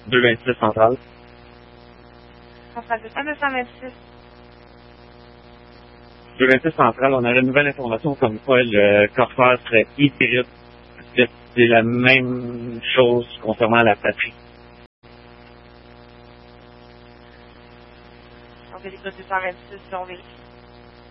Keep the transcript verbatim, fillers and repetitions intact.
deux vingt-six centrale. Centrale deux cent, deux cent vingt-six. deux vingt-six centrale, on a une nouvelle information comme quoi le coffre serait hybride. C'est la même chose concernant la batterie. On vérifie deux cent vingt-six, on vérifie.